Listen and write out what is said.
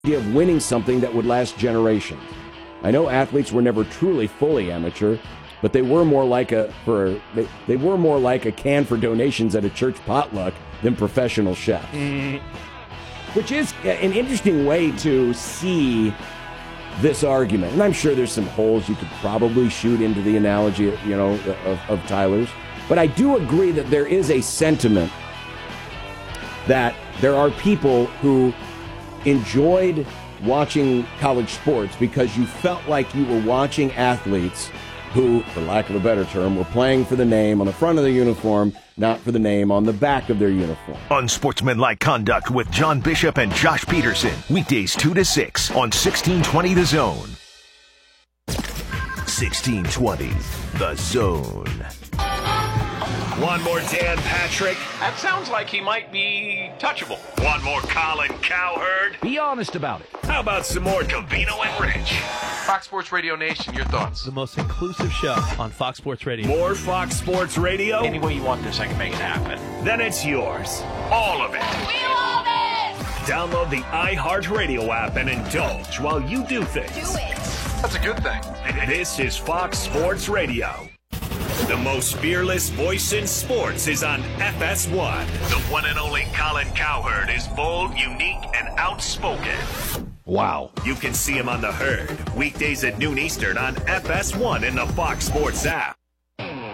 idea of winning something that would last generations. I know athletes were never truly fully amateur, but they were more like a can for donations at a church potluck than professional chefs. Which is an interesting way to see this argument. And I'm sure there's some holes you could probably shoot into the analogy, of Tyler's. But I do agree that there is a sentiment that there are people who enjoyed watching college sports because you felt like you were watching athletes who, for lack of a better term, were playing for the name on the front of the uniform, not for the name on the back of their uniform. Unsportsmanlike Conduct with John Bishop and Josh Peterson. Weekdays 2 to 6 on 1620 The Zone. 1620 The Zone. One more Dan Patrick. That sounds like he might be touchable. One more Colin Cowherd. Be honest about it. How about some more Covino and Rich? Fox Sports Radio Nation, your thoughts? The most inclusive show on Fox Sports Radio. More Fox Sports Radio? Any way you want this, I can make it happen. Then it's yours. All of it. We love it! Download the iHeartRadio app and indulge while you do things. Do it! That's a good thing. This is Fox Sports Radio. The most fearless voice in sports is on FS1. The one and only Colin Cowherd is bold, unique, and outspoken. Wow. You can see him on The Herd, weekdays at noon Eastern on FS1 in the Fox Sports app.